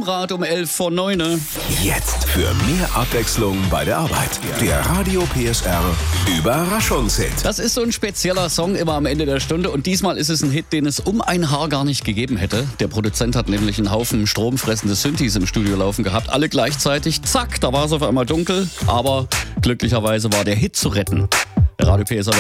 Domrad um 8:11. Jetzt für mehr Abwechslung bei der Arbeit. Der Radio PSR Überraschungshit. Das ist so ein spezieller Song immer am Ende der Stunde und diesmal ist es ein Hit, den es um ein Haar gar nicht gegeben hätte. Der Produzent hat nämlich einen Haufen stromfressende Synthes im Studio laufen gehabt, alle gleichzeitig. Zack, da war es auf einmal dunkel, aber glücklicherweise war der Hit zu retten. Radio PSR